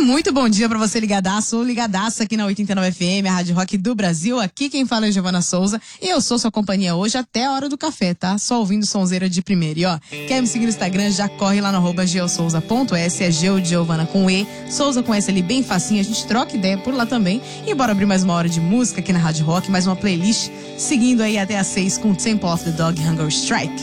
muito bom dia pra você ligadaço ou ligadaça aqui na 89 FM, a Rádio Rock do Brasil. Aqui quem fala é Giovana Souza e eu sou sua companhia hoje até a hora do café, tá? Só ouvindo sonzeira de primeira. E ó, quer me seguir no Instagram, já corre lá no @geosouza.s, é Geo de Giovana com E, Souza com S ali bem facinho, a gente troca ideia por lá também. E bora abrir mais uma hora de música aqui na Rádio Rock, mais uma playlist, seguindo aí até às 6 com Temple of the Dog, Hunger Strike.